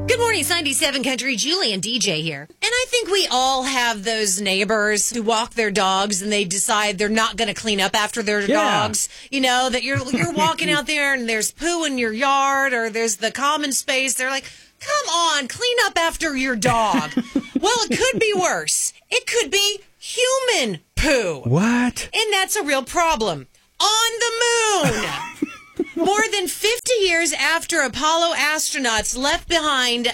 Good morning, it's 97 Country. Julie and DJ here. And I think we all have those neighbors who walk their dogs and they decide they're not going to clean up after their dogs. You know, that you're walking out there and there's poo in your yard or there's the common space. They're like, come on, clean up after your dog. Well, it could be worse. It could be human poo. What? And that's a real problem. On the moon. More than 50 years after Apollo astronauts left behind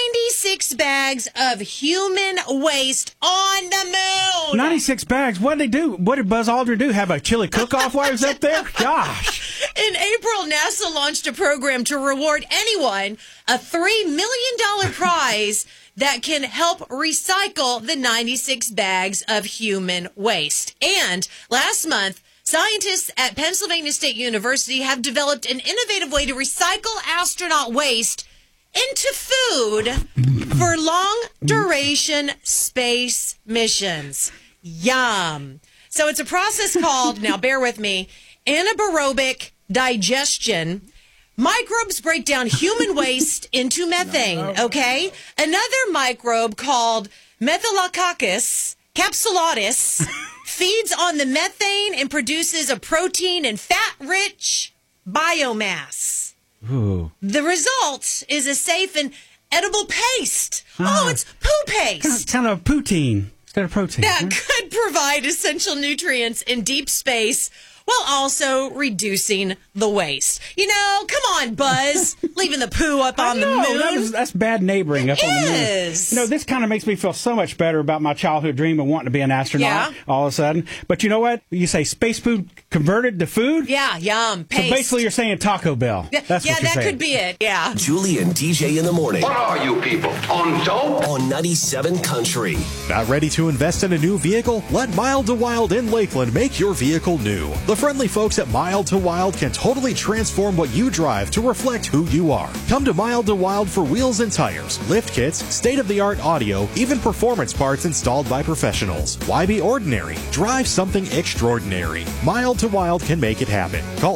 96 bags of human waste on the moon. 96 bags? What did they do? What did Buzz Aldrin do? Have a chili cook-off while he was up there? Gosh. In April, NASA launched a program to reward anyone a $3 million prize that can help recycle the 96 bags of human waste. And last month, scientists at Pennsylvania State University have developed an innovative way to recycle astronaut waste into food for long-duration space missions. Yum. So it's a process called, now bear with me, anaerobic digestion. Microbes break down human waste into methane, okay? Another microbe called Methylococcus capsulatus feeds on the methane and produces a protein and fat-rich biomass. Ooh. The result is a safe and edible paste. Oh, it's poo paste. Kind of poutine instead of protein. That could provide essential nutrients in deep space while also reducing the waste. You know, come on, Buzz. Leaving the poo up on the moon. That's bad neighboring up on the moon. Is. You know, this kind of makes me feel so much better about my childhood dream of wanting to be an astronaut all of a sudden. But you know what? You say space food converted to food? Yeah, yum. Paste. So basically you're saying Taco Bell. That's what you're saying. Could be it. Yeah. Julie and DJ in the morning. What are you people, on dope? On 97 Country. Not ready to invest in a new vehicle? Let Mild to Wild in Lakeland make your vehicle new. The friendly folks at Mild to Wild can totally transform what you drive to reflect who you are. Come to Mild to Wild for wheels and tires, lift kits, state-of-the-art audio, even performance parts installed by professionals. Why be ordinary? Drive something extraordinary. Mild to Wild can make it happen. Call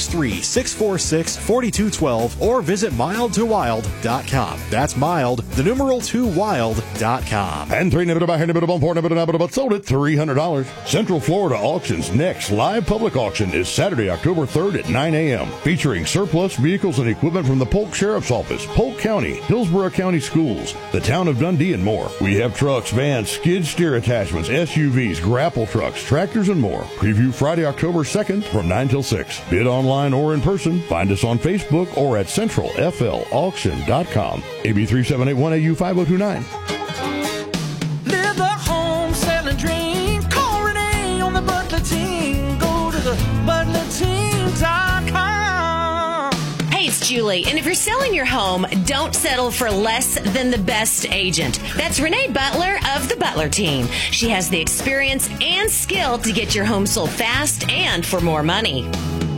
863-646-4212 or visit mildtowild.com. That's mild, the numeral 2 wild.com. And sold at $300. Central Florida Auction's next live public auction is Saturday, October 3rd at 9 a.m. featuring surplus vehicles and equipment from the Polk Sheriff's Office, Polk County, Hillsborough County Schools, the town of Dundee, and more. We have trucks, vans, skid steer attachments, SUVs, grapple trucks, tractors, and more. Preview Friday, October 2nd from 9 till 6. Bid online or in person. Find us on Facebook or at centralflauction.com. AB 3781AU 5029. Live the home selling dream. Call Renee on the Butler team. Go to the ButlerTeam.com. Hey, it's Julie. And if you're selling your home, don't settle for less than the best agent. That's Renee Butler of the Butler Team. She has the experience and skill to get your home sold fast and for more money.